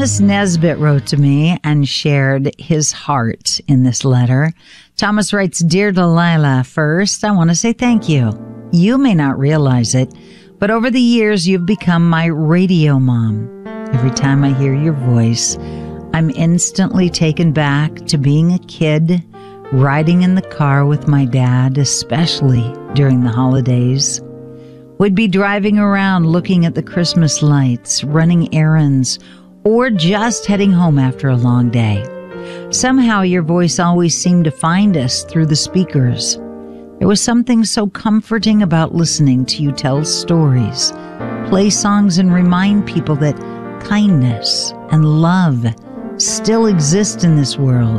Thomas Nesbitt wrote to me and shared his heart in this letter. Thomas writes, "Dear Delilah, first, I want to say thank you. You may not realize it, but over the years, you've become my radio mom. Every time I hear your voice, I'm instantly taken back to being a kid, riding in the car with my dad, especially during the holidays. We'd be driving around looking at the Christmas lights, running errands, or just heading home after a long day. Somehow your voice always seemed to find us through the speakers. There was something so comforting about listening to you tell stories, play songs, and remind people that kindness and love still exist in this world.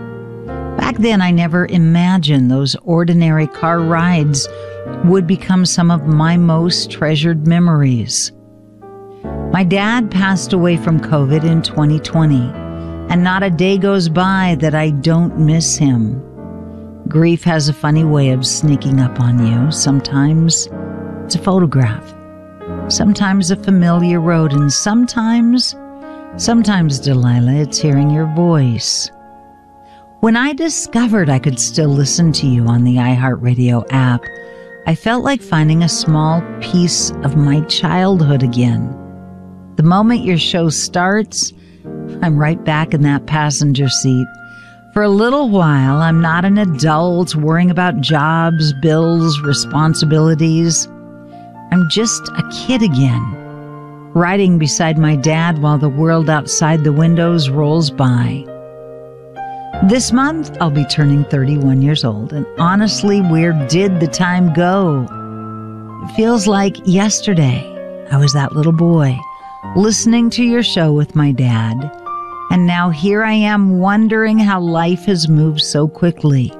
Back then, I never imagined those ordinary car rides would become some of my most treasured memories. My dad passed away from COVID in 2020, and not a day goes by that I don't miss him. Grief has a funny way of sneaking up on you. Sometimes it's a photograph, sometimes a familiar road, and sometimes, Delilah, it's hearing your voice. When I discovered I could still listen to you on the iHeartRadio app, I felt like finding a small piece of my childhood again. The moment your show starts, I'm right back in that passenger seat. For a little while, I'm not an adult worrying about jobs, bills, responsibilities. I'm just a kid again, riding beside my dad while the world outside the windows rolls by. This month, I'll be turning 31 years old, and honestly, where did the time go? It feels like yesterday I was that little boy, listening to your show with my dad, and now here I am wondering how life has moved so quickly.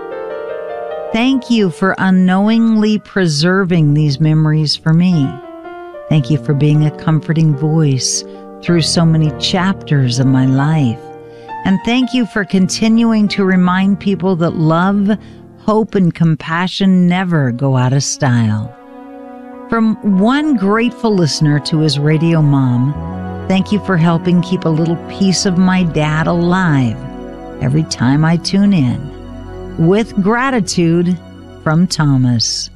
Thank you for unknowingly preserving these memories for me. Thank you for being a comforting voice through so many chapters of my life. And thank you for continuing to remind people that love, hope, and compassion never go out of style. From one grateful listener to his radio mom, thank you for helping keep a little piece of my dad alive every time I tune in. With gratitude, from Thomas.